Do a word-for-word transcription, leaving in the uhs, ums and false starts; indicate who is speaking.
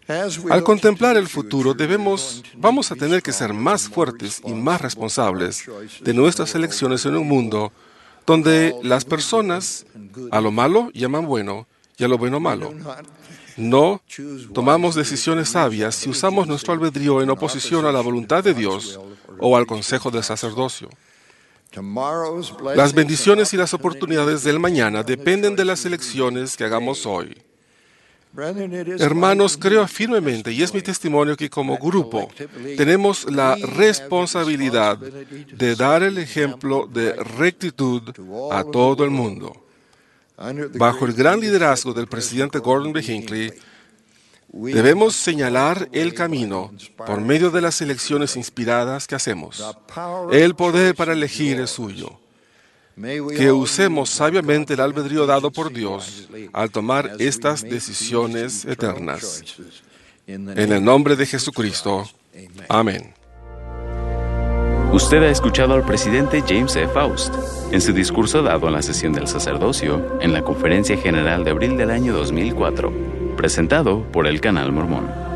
Speaker 1: Al contemplar el futuro, debemos, vamos a tener que ser más fuertes y más responsables de nuestras elecciones en un mundo donde las personas a lo malo llaman bueno y a lo bueno malo. No tomamos decisiones sabias si usamos nuestro albedrío en oposición a la voluntad de Dios o al consejo del sacerdocio. Las bendiciones y las oportunidades del mañana dependen de las elecciones que hagamos hoy. Hermanos, creo firmemente, y es mi testimonio, que como grupo tenemos la responsabilidad de dar el ejemplo de rectitud a todo el mundo. Bajo el gran liderazgo del presidente Gordon B. Hinckley, debemos señalar el camino por medio de las elecciones inspiradas que hacemos. El poder para elegir es suyo. Que usemos sabiamente el albedrío dado por Dios al tomar estas decisiones eternas. En el nombre de Jesucristo. Amén.
Speaker 2: Usted ha escuchado al presidente James E. Faust en su discurso dado en la sesión del sacerdocio en la Conferencia General de abril del año dos mil cuatro, presentado por el Canal Mormón.